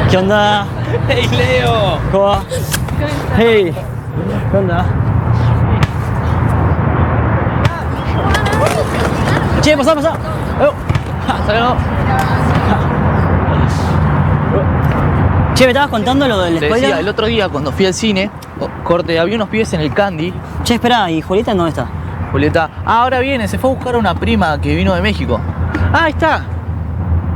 ¿Qué onda? ¡Hey, Leo! ¿Cómo va? Hey, ¿qué onda? Che, pasá. Hasta luego. Che, me estabas contando lo del Te spoiler. decía, el otro día cuando fui al cine, corte, había unos pibes en el Candy. Che, espera, ¿y Julieta dónde está? Julieta, ahora viene, se fue a buscar a una prima que vino de México. Ah, ahí está.